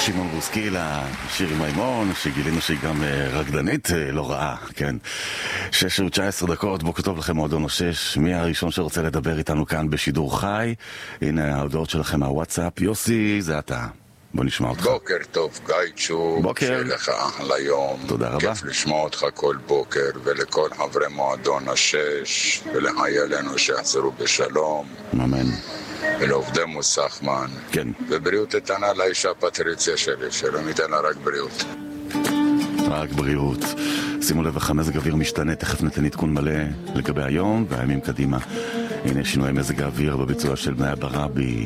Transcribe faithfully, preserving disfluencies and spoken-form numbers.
שמעון בוסקילה, שירי מימון, שגילינו שהיא גם רקדנית לא רעה, כן. שש ותשע עשרה דקות, בוקר טוב לכם, מועדון השש. מי הראשון שרוצה לדבר איתנו כאן בשידור חי? הנה ההודעות שלכם מהוואטסאפ. יוסי, זה אתה. בוא נשמע אותך. בוקר טוב, גייצ'ו. בוקר. שיהיה לך אחלה יום. תודה רבה. כיף לשמוע אותך כל בוקר, ולכל חברי מועדון השש, ולחיילינו שיחזרו בשלום. אמן. ולעובדי מוסחמן. כן. ובריאות איתנה לאישה פטריציה שלי, שלא ניתן לה רק בריאות. רק בריאות. שימו לב, איך המזג האוויר משתנה, תכף ניתן עדכון מלא לגבי היום והימים קדימה. הנה שינוי מזג האוויר בביצוע של בני ברבי.